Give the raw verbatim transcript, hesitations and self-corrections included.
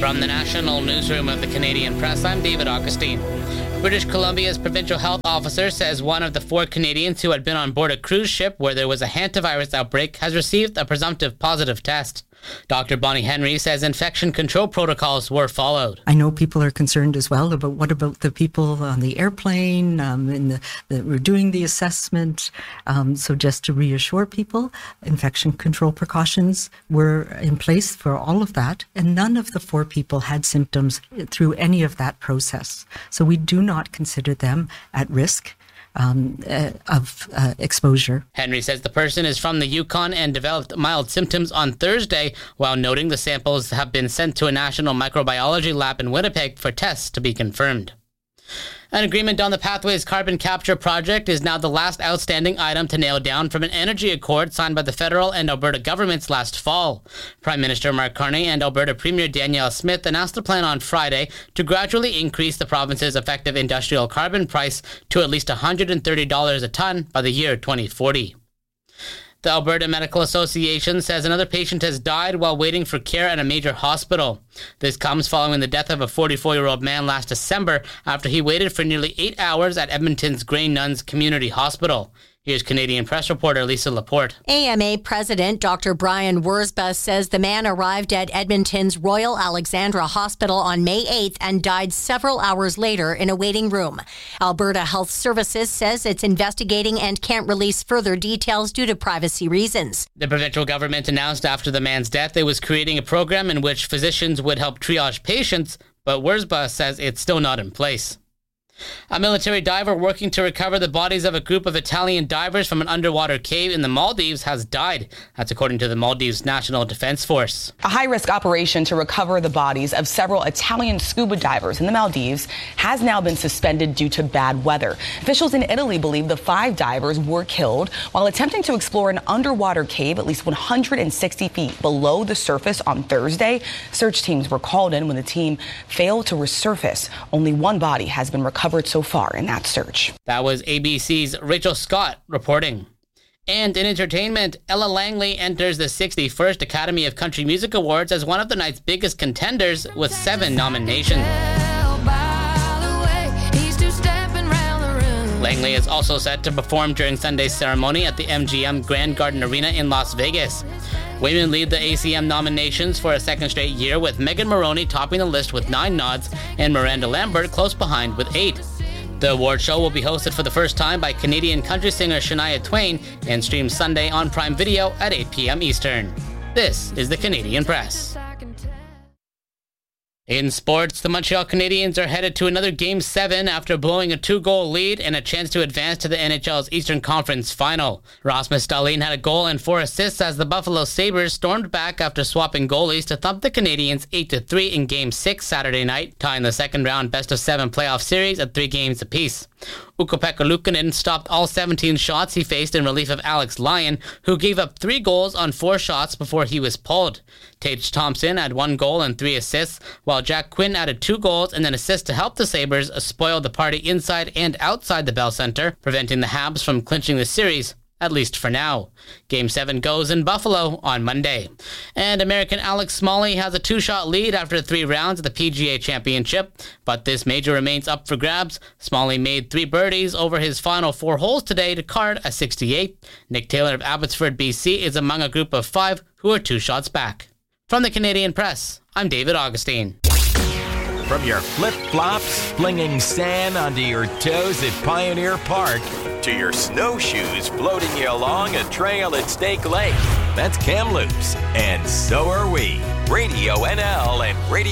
From the National Newsroom of the Canadian Press, I'm David Augustine. British Columbia's provincial health officer says one of the four Canadians who had been on board a cruise ship where there was a hantavirus outbreak has received a presumptive positive test. Doctor Bonnie Henry says infection control protocols were followed. I know people are concerned as well about what about the people on the airplane um, and the, that were doing the assessment. Um, so just to reassure people, infection control precautions were in place for all of that, and none of the four people had symptoms through any of that process. So we do not consider them at risk Um, uh, of uh, exposure. Henry says the person is from the Yukon and developed mild symptoms on Thursday, while noting the samples have been sent to a national microbiology lab in Winnipeg for tests to be confirmed. An agreement on the Pathways Carbon Capture project is now the last outstanding item to nail down from an energy accord signed by the federal and Alberta governments last fall. Prime Minister Mark Carney and Alberta Premier Danielle Smith announced a plan on Friday to gradually increase the province's effective industrial carbon price to at least one hundred thirty dollars a tonne by the year twenty forty. The Alberta Medical Association says another patient has died while waiting for care at a major hospital. This comes following the death of a forty-four-year-old man last December after he waited for nearly eight hours at Edmonton's Grey Nuns Community Hospital. Here's Canadian Press reporter Lisa Laporte. A M A President Doctor Brian Wurzbach says the man arrived at Edmonton's Royal Alexandra Hospital on May eighth and died several hours later in a waiting room. Alberta Health Services says it's investigating and can't release further details due to privacy reasons. The provincial government announced after the man's death it was creating a program in which physicians would help triage patients, but Wurzbach says it's still not in place. A military diver working to recover the bodies of a group of Italian divers from an underwater cave in the Maldives has died. That's according to the Maldives National Defense Force. A high-risk operation to recover the bodies of several Italian scuba divers in the Maldives has now been suspended due to bad weather. Officials in Italy believe the five divers were killed while attempting to explore an underwater cave at least one hundred sixty feet below the surface on Thursday. Search teams were called in when the team failed to resurface. Only one body has been recovered so far in that search. That was A B C's Rachel Scott reporting. And in entertainment, Ella Langley enters the sixty-first Academy of Country Music Awards as one of the night's biggest contenders with seven nominations. Langley is also set to perform during Sunday's ceremony at the M G M Grand Garden Arena in Las Vegas. Women lead the A C M nominations for a second straight year, with Megan Moroney topping the list with nine nods and Miranda Lambert close behind with eight. The award show will be hosted for the first time by Canadian country singer Shania Twain and streams Sunday on Prime Video at eight p.m. Eastern. This is the Canadian Press. In sports, the Montreal Canadiens are headed to another Game seven after blowing a two-goal lead and a chance to advance to the N H L's Eastern Conference Final. Rasmus Dahlin had a goal and four assists as the Buffalo Sabres stormed back after swapping goalies to thump the Canadiens eight to three in Game six Saturday night, tying the second-round best-of-seven playoff series at three games apiece. Ukko-Pekka Luukkonen stopped all seventeen shots he faced in relief of Alex Lyon, who gave up three goals on four shots before he was pulled. Tage Thompson had one goal and three assists, while Jack Quinn added two goals and an assist to help the Sabres spoil the party inside and outside the Bell Center, preventing the Habs from clinching the series, at least for now. Game seven goes in Buffalo on Monday. And American Alex Smalley has a two-shot lead after three rounds of the P G A Championship, but this major remains up for grabs. Smalley made three birdies over his final four holes today to card a sixty-eight. Nick Taylor of Abbotsford, B C is among a group of five who are two shots back. From the Canadian Press, I'm David Augustine. From your flip-flops, flinging sand onto your toes at Pioneer Park, to your snowshoes floating you along a trail at Snake Lake. That's Kamloops, and so are we. Radio N L and Radio